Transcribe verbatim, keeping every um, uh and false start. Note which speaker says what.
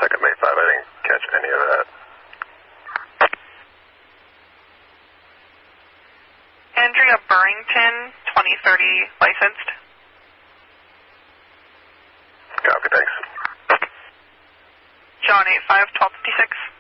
Speaker 1: back at May five. I didn't catch any of that.
Speaker 2: Andrea Burrington, twenty thirty licensed.
Speaker 1: Copy, thanks.
Speaker 2: John eight five, twelve fifty-six.